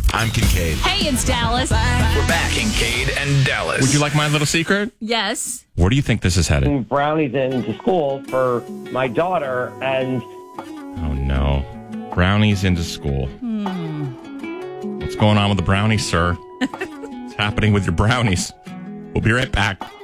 I'm Kincaid. Hey, it's Dallas. We're back. Kincaid and Dallas. Would you like my little secret? Yes. Where do you think this is headed? Brownies into school for my daughter, and Oh, no. Brownies into school. What's going on with the brownies, sir? What's happening with your brownies? We'll be right back.